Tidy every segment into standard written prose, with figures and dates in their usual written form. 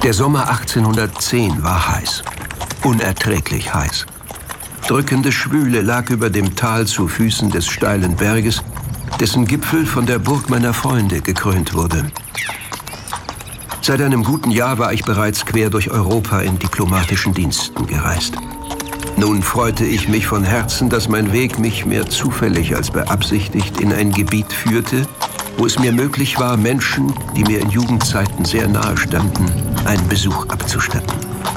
Der Sommer 1810 war heiß. Unerträglich heiß. Drückende Schwüle lag über dem Tal zu Füßen des steilen Berges, dessen Gipfel von der Burg meiner Freunde gekrönt wurde. Seit einem guten Jahr war ich bereits quer durch Europa in diplomatischen Diensten gereist. Nun freute ich mich von Herzen, dass mein Weg mich mehr zufällig als beabsichtigt in ein Gebiet führte, wo es mir möglich war, Menschen, die mir in Jugendzeiten sehr nahe standen, einen Besuch abzustatten.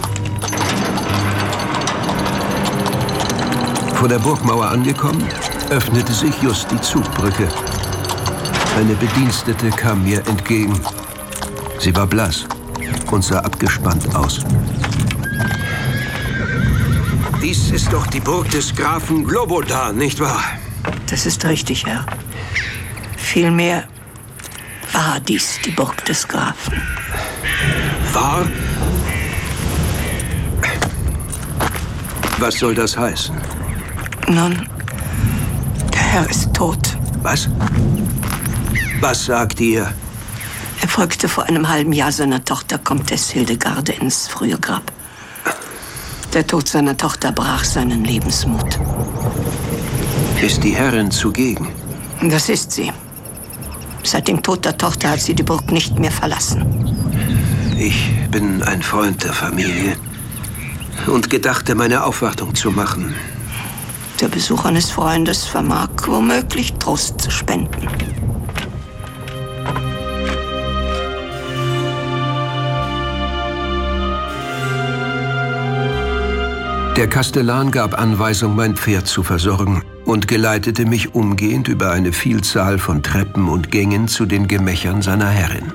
Vor der Burgmauer angekommen, öffnete sich just die Zugbrücke. Eine Bedienstete kam mir entgegen. Sie war blass und sah abgespannt aus. Dies ist doch die Burg des Grafen Globodan, nicht wahr? Das ist richtig, Herr. Vielmehr war dies die Burg des Grafen. War? Was soll das heißen? Nun, der Herr ist tot. Was? Was sagt ihr? Er folgte vor einem halben Jahr seiner Tochter Komtesse Hildegarde ins frühe Grab. Der Tod seiner Tochter brach seinen Lebensmut. Ist die Herrin zugegen? Das ist sie. Seit dem Tod der Tochter hat sie die Burg nicht mehr verlassen. Ich bin ein Freund der Familie und gedachte, meine Aufwartung zu machen. Der Besuch eines Freundes vermag womöglich Trost zu spenden. Der Kastellan gab Anweisung, mein Pferd zu versorgen und geleitete mich umgehend über eine Vielzahl von Treppen und Gängen zu den Gemächern seiner Herrin.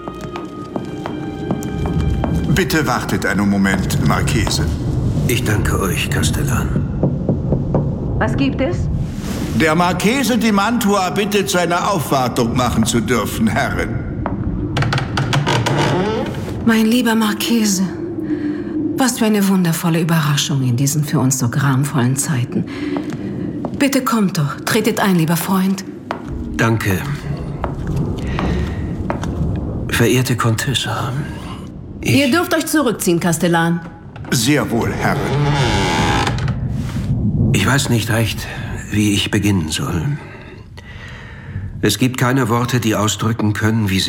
Bitte wartet einen Moment, Marchese. Ich danke euch, Kastellan. Was gibt es? Der Marchese di Mantua bittet, seine Aufwartung machen zu dürfen, Herrin. Mein lieber Marchese, was für eine wundervolle Überraschung in diesen für uns so gramvollen Zeiten. Bitte kommt doch, tretet ein, lieber Freund. Danke. Verehrte Contessa, Ihr dürft euch zurückziehen, Kastellan. Sehr wohl, Herrin. Ich weiß nicht recht, wie ich beginnen soll. Es gibt keine Worte, die ausdrücken können, wie